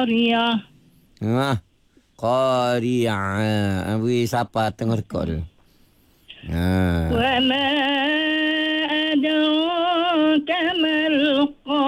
Ria. Ha. Qari'ah. Beri siapa tengah rekod tu. Ha. Wa ma adraka mal